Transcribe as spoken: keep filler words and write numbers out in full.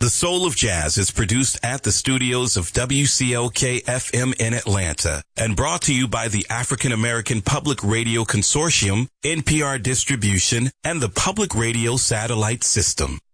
The Soul of Jazz is produced at the studios of W C L K F M in Atlanta and brought to you by the African American Public Radio Consortium, N P R Distribution, and the Public Radio Satellite System.